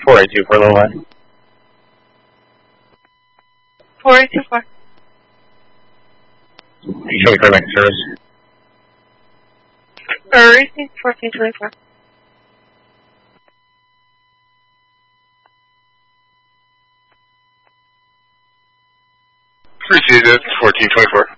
4824 low line. 4824. You show me clear back to service. Receive 1424. Received it, 1424.